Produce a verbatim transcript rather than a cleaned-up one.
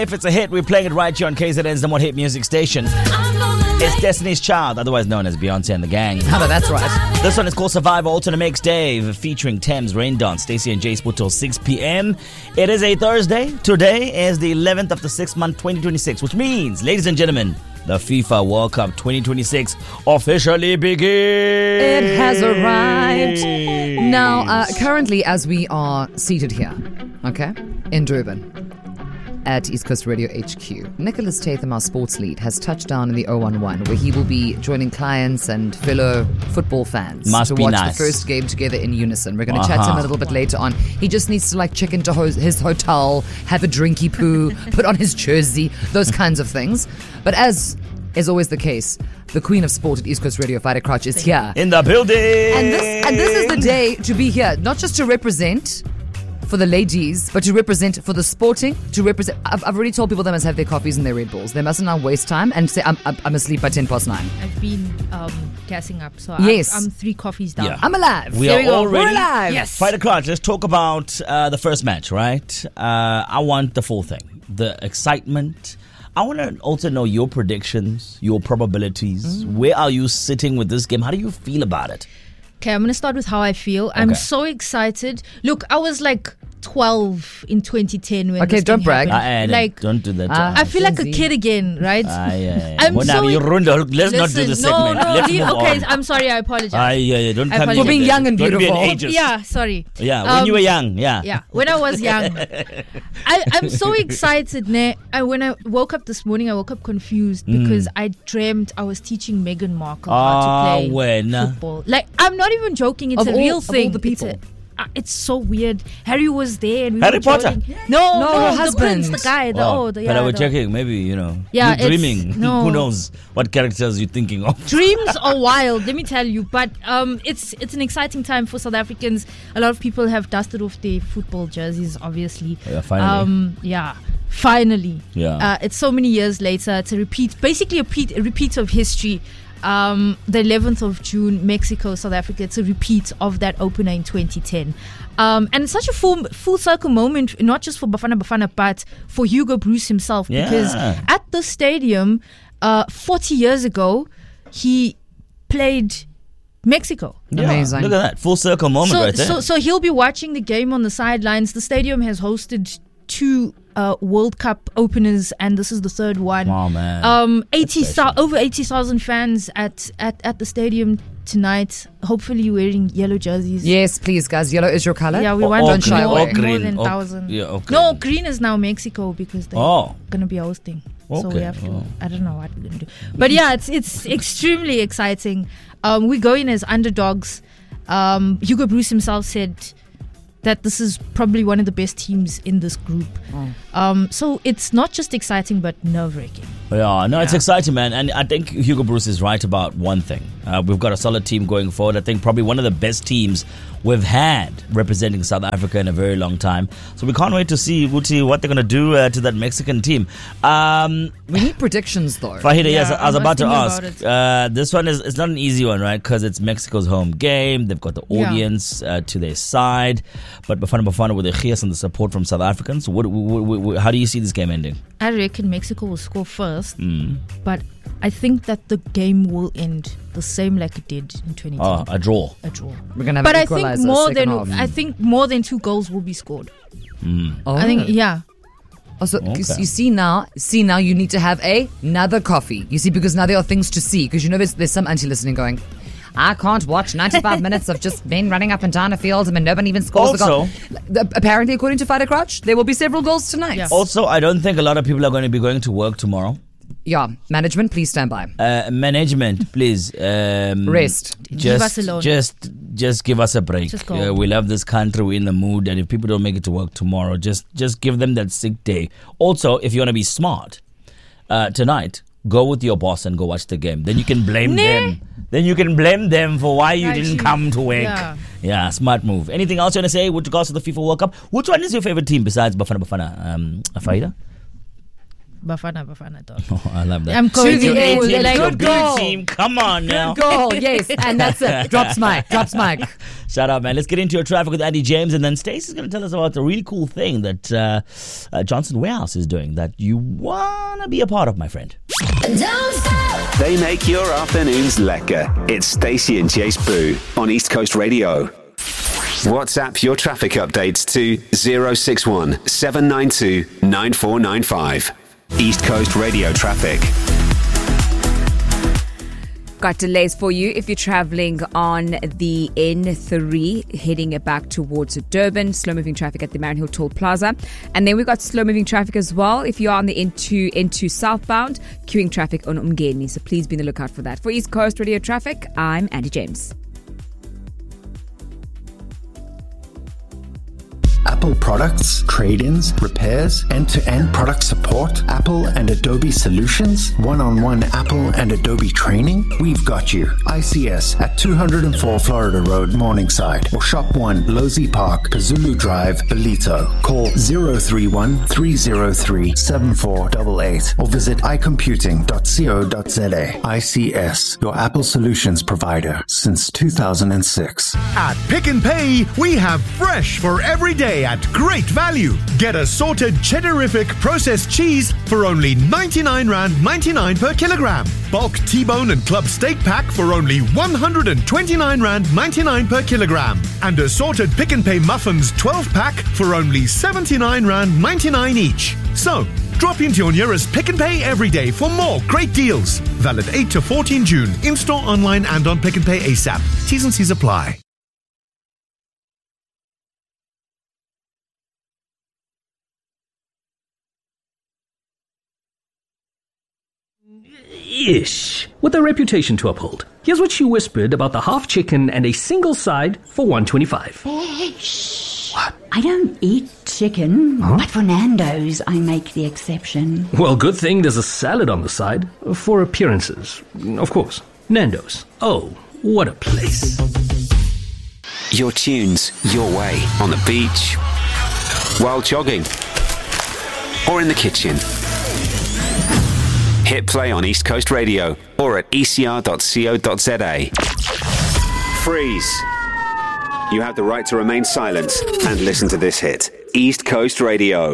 If it's a hit, we're playing it right here on K Z N's number one hit music station. It's Destiny's Child, otherwise known as Beyonce and the Gang. Oh, that's right. This one is called Survivor, Alternate Mix Dave, featuring Thames, Rain Dance, Stacey and Jay Sport till six p.m. It is a Thursday. Today is the eleventh of the sixth month, twenty twenty-six, which means, ladies and gentlemen, the FIFA World Cup twenty twenty-six officially begins. It has arrived. Now, uh, currently, as we are seated here, okay, in Durban, at East Coast Radio H Q, Nicholas Tatham, our sports lead, has touched down in the oh one one, where he will be joining clients and fellow football fans Must to be watch nice. the first game together in unison. We're going to chat to him Uh-huh. a little bit later on. He just needs to like check into ho- his hotel, have a drinky poo, put on his jersey, those kinds of things. But as is always the case, the queen of sport at East Coast Radio, Vida Crouch, is here. In the building. And this, and this is the day to be here, not just to represent for the ladies, but to represent for the sporting, to represent. I've, I've already told people they must have their coffees and their Red Bulls. They mustn't now waste time and say, I'm, I'm, I'm asleep by ten past nine. I've been um, gassing up, so Yes. I'm, I'm three coffees down. Yeah. I'm alive. We There are we go. all ready. We're alive. Yes. Fighter Crunch, let's talk about uh, the first match, right? Uh, I want the full thing. The excitement. I want to also know your predictions, your probabilities. Mm. Where are you sitting with this game? How do you feel about it? Okay, I'm going to start with how I feel. I'm Okay. so excited. Look, I was like twelve in twenty ten when Okay, this don't thing brag. happened. Uh, like, don't do that. to Ah. us. I feel like a Gen Z. kid again, right? Ah, yeah, yeah. I'm Well, now so- you ruined the whole- Let's not do Listen, the segment. No, no, Let's leave- move okay, on. I'm sorry, I apologize. Ah, yeah, yeah. Don't I come apologize. here For being with young that. and Don't be beautiful. an ageist. Yeah, sorry. Yeah, when Um, you were young, yeah. Yeah, when I was young. I, I'm so excited. Ne? I, when I woke up this morning, I woke up confused because I dreamt I was teaching Meghan Markle how Ah, to play when? football. Like, I'm not even joking. It's Of a all- real of all thing. the people. It's, a, uh, it's so weird. Harry was there. And we Harry were Potter? joking. No, No, no, her the husband. prince, the guy. The, Oh, oh, the, but yeah, I was the- checking, maybe, you know. Yeah, you're it's- dreaming. no. Who knows what characters you're thinking of? Dreams are wild, let me tell you. But um, it's it's an exciting time for South Africans. A lot of people have dusted off their football jerseys, obviously. Yeah, finally. Um, yeah, finally. Yeah. Uh, it's so many years later. It's a repeat, basically a repeat, a repeat of history. Um, the eleventh of June, Mexico, South Africa. It's a repeat of that opener in twenty ten. Um, and it's such a full, full circle moment, not just for Bafana Bafana, but for Hugo Bruce himself. Yeah. Because at the stadium, uh, forty years ago, he played Mexico. Yeah, Amazing. Look at that. Full circle moment So, right there. so, so he'll be watching the game on the sidelines. The stadium has hosted two uh, World Cup openers, and this is the third one. Wow, man. Um, eighty That's thou- special. over eighty thousand fans at, at, at the stadium tonight. Hopefully, wearing yellow jerseys. Yes, please, guys. Yellow is your color. Yeah, we Or- want or Don't shy green, more, or away. more green, than or- thousand. yeah, or No, green. green is now Mexico because they're Oh. gonna be hosting. So we Okay, have to. oh. I don't know what we're gonna do, but yeah, it's it's extremely exciting. Um, we go in as underdogs. Um, Hugo Bruce himself said that this is probably one of the best teams in this group. Um, so it's not just exciting, but nerve-wracking. Yeah, no, it's Yeah. exciting, man. And I think Hugo Bruce is right about one thing. Uh, we've got a solid team going forward. I think probably one of the best teams we've had representing South Africa in a very long time. So we can't wait to see, Wuti, what they're going to do uh, to that Mexican team. Um, We need predictions, though. Fahida, yes, Yeah, I was I about was to thinking ask. about it. Uh, this one is it's not an easy one, right? Because it's Mexico's home game. They've got the Yeah. audience uh, to their side. But Bafana Bafana with the chias and the support from South Africans. What, what, what, what, how do you see this game ending? I reckon Mexico will score first, Mm. but I think that the game will end the same like it did in twenty ten. Oh, a draw. A draw. We're gonna have But an I think equalizer, more second than half. I think more than two goals will be scored. Oh. I think yeah. Also, Okay. you see now, see now, you need to have a, another coffee. You see, because now there are things to see. Because you know, there's, there's some auntie listening going, I can't watch ninety-five minutes of just men running up and down a field and nobody even scores the goal. Also- The- Apparently, according to Fighter Crouch, there will be several goals tonight. Yeah. Also, I don't think a lot of people are going to be going to work tomorrow. Yeah, management, please stand by. Uh, management, please. Um, Rest. Just, Leave us alone. Just, just give us a break. Just go. Uh, we love this country. We're in the mood, and if people don't make it to work tomorrow, just, just give them that sick day. Also, if you want to be smart, uh, tonight, go with your boss and go watch the game. Then you can blame Nah. them. Then you can blame them for why you Right, didn't you- come to work. yeah. Yeah, smart move. Anything else you want to say with regards to the FIFA World Cup? Which one is your favorite team besides Bafana Bafana? Um, Faida? Bafana, Bafana, dog. Oh, I love that. I'm going To to the A end. team. Like, Go good B goal. team. Come on now. Good goal, yes. And that's it. Drops mic. Drops mic. Shout out, man. Let's get into your traffic with Andy James, and then Stacey's going to tell us about a really cool thing that uh, uh, Johnson Warehouse is doing that you want to be a part of, my friend. They make your afternoons lekker. It's Stacey and Jace Boo on East Coast Radio. WhatsApp your traffic updates to zero six one seven nine two nine four nine five. East Coast Radio traffic. Got delays for you if you're traveling on the N three heading back towards Durban. Slow moving traffic at the Marion Hill Toll Plaza. And then we've got slow moving traffic as well if you are on the N two, N two southbound, queuing traffic on Umgeni. So please be on the lookout for that. For East Coast Radio traffic, I'm Andy James. Apple products, trade-ins, repairs, end-to-end product support, Apple and Adobe solutions, one-on-one Apple and Adobe training. We've got you. I C S at two oh four Florida Road, Morningside, or Shop one, Losey Park, Pazulu Drive, Belito. Call zero three one three zero three seven four eight eight or visit i computing dot co dot z a. I C S, your Apple solutions provider since two thousand six. At Pick n Pay, we have fresh for every day at great value. Get assorted cheddarific processed cheese for only ninety-nine rand ninety-nine per kilogram. Bulk T-bone and club steak pack for only one hundred twenty-nine rand ninety-nine per kilogram. And assorted Pick n Pay muffins twelve pack for only seventy-nine rand ninety-nine each. So, drop into your nearest Pick n Pay every day for more great deals. Valid eight to fourteen June. In-store, online and on Pick n Pay ASAP. T's and C's apply. Ish. With a reputation to uphold. Here's what she whispered about the half chicken and a single side for one twenty-five. Shh. What? I don't eat chicken, huh? But for Nando's, I make the exception. Well, good thing there's a salad on the side. For appearances. Of course. Nando's. Oh, what a place. Your tunes, your way, on the beach, while jogging, or in the kitchen. Hit play on East Coast Radio or at e c r dot co dot z a. Freeze. You have the right to remain silent and listen to this hit. East Coast Radio.